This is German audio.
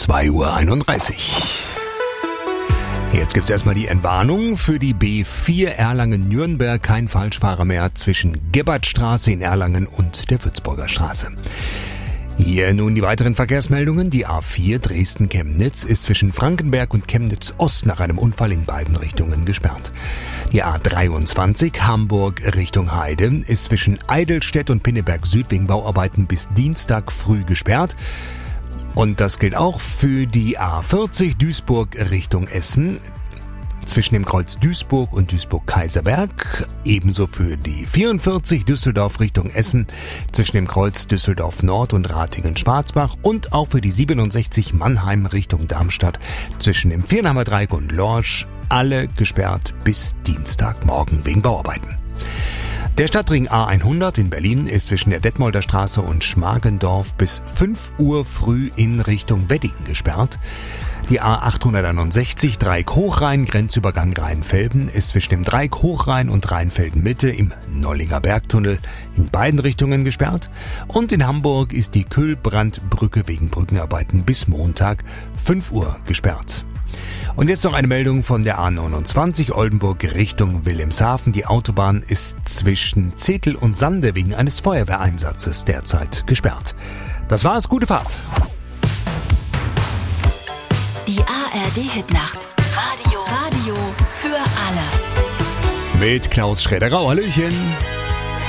2:31 Uhr. Jetzt gibt's erstmal die Entwarnung für die B4 Erlangen-Nürnberg. Kein Falschfahrer mehr zwischen Gebhardtstraße in Erlangen und der Würzburger Straße. Hier nun die weiteren Verkehrsmeldungen. Die A4 Dresden-Chemnitz ist zwischen Frankenberg und Chemnitz-Ost nach einem Unfall in beiden Richtungen gesperrt. Die A23 Hamburg Richtung Heide ist zwischen Eidelstedt und Pinneberg Süd wegen Bauarbeiten bis Dienstag früh gesperrt. Und das gilt auch für die A40 Duisburg Richtung Essen zwischen dem Kreuz Duisburg und Duisburg-Kaiserberg, ebenso für die 44 Düsseldorf Richtung Essen zwischen dem Kreuz Düsseldorf Nord und Ratingen-Schwarzbach und auch für die 67 Mannheim Richtung Darmstadt zwischen dem Viernheimer Dreieck und Lorsch, alle gesperrt bis Dienstagmorgen wegen Bauarbeiten. Der Stadtring A100 in Berlin ist zwischen der Detmolder Straße und Schmargendorf bis 5 Uhr früh in Richtung Wedding gesperrt. Die A861 Dreieck Hochrhein, Grenzübergang Rheinfelden, ist zwischen dem Dreieck Hochrhein und Rheinfelden Mitte im Nollinger Bergtunnel in beiden Richtungen gesperrt. Und in Hamburg ist die Kühlbrandbrücke wegen Brückenarbeiten bis Montag 5 Uhr gesperrt. Und jetzt noch eine Meldung von der A29 Oldenburg Richtung Wilhelmshaven. Die Autobahn ist zwischen Zetel und Sande wegen eines Feuerwehreinsatzes derzeit gesperrt. Das war's, gute Fahrt. Die ARD-Hitnacht. Radio für alle. Mit Klaus Schroeder-Rau. Hallöchen.